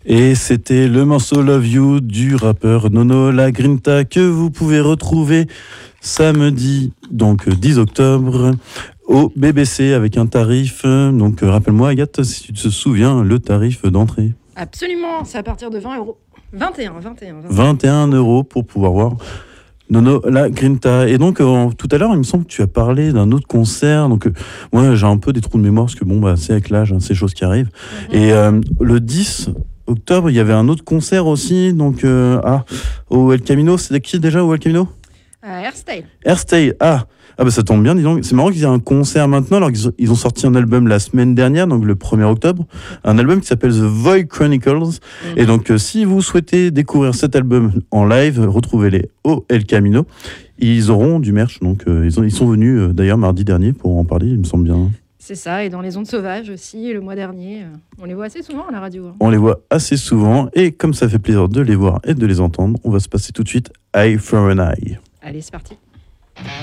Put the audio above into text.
Et c'était le morceau Love You du rappeur Nono La Grinta que vous pouvez retrouver samedi, donc 10 octobre, au BBC avec un tarif. Donc rappelle-moi Agathe, si tu te souviens, le tarif d'entrée. Absolument, c'est à partir de 20 €. 21 € pour pouvoir voir Nono La Grinta. Et donc tout à l'heure il me semble que tu as parlé d'un autre concert. Donc moi j'ai un peu des trous de mémoire parce que c'est avec l'âge, c'est des choses qui arrivent. Et le 10 octobre il y avait un autre concert aussi, donc au El Camino. C'était qui déjà au El Camino? Hairstyle. Ça tombe bien, dis donc. C'est marrant qu'ils aient un concert maintenant alors qu'ils ont sorti un album la semaine dernière, donc le 1er octobre, un album qui s'appelle The Void Chronicles. Et donc si vous souhaitez découvrir cet album en live, retrouvez-les au El Camino. Ils auront du merch, donc ils sont venus d'ailleurs mardi dernier pour en parler, il me semble bien. C'est ça, et dans les ondes sauvages aussi, le mois dernier. On les voit assez souvent à la radio. On les voit assez souvent, et comme ça fait plaisir de les voir et de les entendre, on va se passer tout de suite Eye for an Eye. Allez, c'est parti.